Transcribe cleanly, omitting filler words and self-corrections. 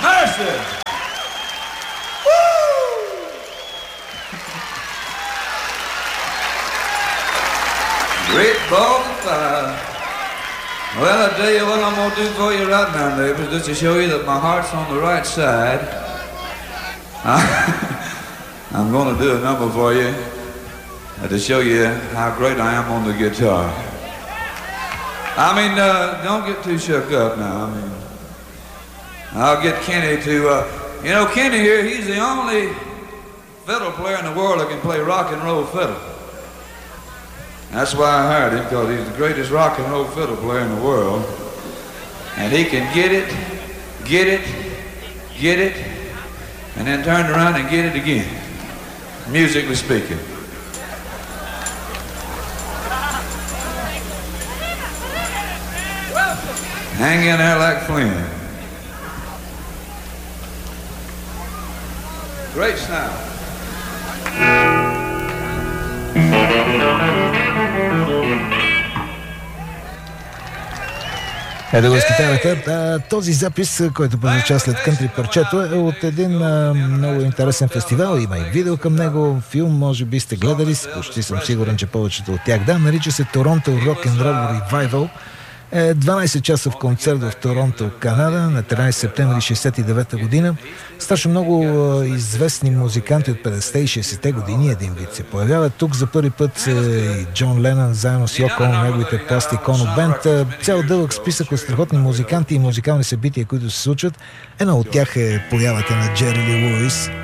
Mercy! Great balls of fire. Well, I tell you what I'm going to do for you right now, neighbors, just to show you that my heart's on the right side. I'm going to do a number for you to show you how great I am on the guitar. I mean, don't get too shook up now. I mean, I'll get Kenny to, Kenny here, he's the only fiddle player in the world that can play rock and roll fiddle. That's why I hired him, because he's the greatest rock and roll fiddle player in the world. And he can get it, and then turn around and get it again, musically speaking. Hang in there like Flynn. Great sound. Ето го с китарата. Този запис, който прозвуча след кънтри парчето, е от един много интересен фестивал. Има и видео към него, филм, може би сте гледали, почти съм сигурен, че повечето от тях. Да, нарича се Торонто Rock and Roll Revival. 12 часов концерт в Торонто, Канада, на 13 септември 1969 година. Страшно много известни музиканти от 50-те и 60-те години един вид се появяват. Тук за първи път и Джон Ленън заедно с Йоко Оно, неговите Plastic Ono Band. Цял дълъг списък от страхотни музиканти и музикални събития, които се случват. Едно от тях е появата на Джери Ли Луис.